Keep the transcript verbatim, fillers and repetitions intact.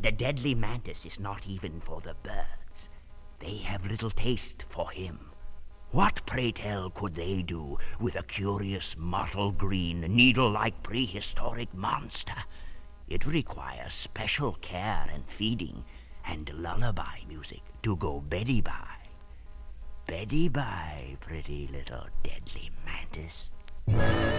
The deadly mantis is not even for the birds. They have little taste for him. What, pray tell, could they do with a curious mottle green, needle-like prehistoric monster? It requires special care and feeding, and lullaby music to go beddy by. Beddy by, pretty little deadly mantis.